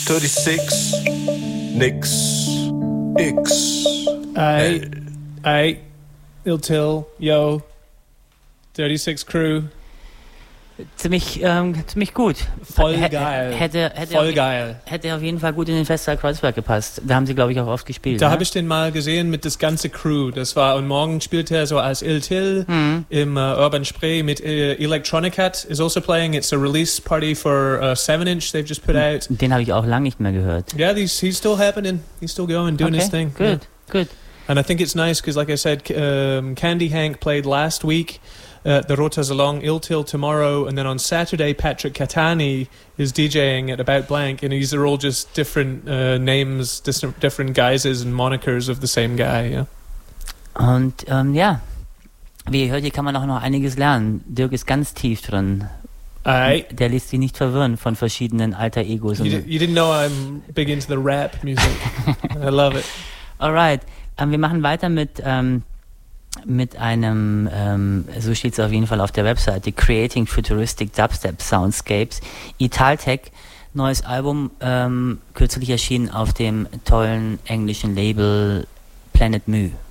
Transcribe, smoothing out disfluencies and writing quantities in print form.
36, nix, X. Aye, Ill-Till, yo, 36 Crew. Ziemlich gut. Voll geil. Hätte auf jeden Fall gut in den Festsaal Kreuzberg gepasst. Da haben sie, glaube ich, auch oft gespielt. Da habe ich den mal gesehen mit das ganze Crew. Das war, und morgen spielt er so als Ill-Till im Urban Spree mit Electronic Hat is also playing. It's a release party for a 7-inch they've just put out. Den habe ich auch lange nicht mehr gehört. Yeah, he's still happening. He's still going, doing his thing. Good. And I think it's nice because, like I said, Candy Hank played last week. The Rota Salon, Ill-Till tomorrow, and then on Saturday Patrick Catani is DJing at About Blank, and these are all just different names, different guises and monikers of the same guy. Yeah. Und wie ihr hört, hier kann man auch noch einiges lernen. Dirk ist ganz tief drin. Aye. Der lässt sich nicht verwirren von verschiedenen alter Egos. You didn't know I'm big into the rap music. I love it. Alright, wir machen weiter mit einem, so steht es auf jeden Fall auf der Webseite, Creating Futuristic Dubstep Soundscapes. Italtech, neues Album, kürzlich erschienen auf dem tollen englischen Label Planet Mu.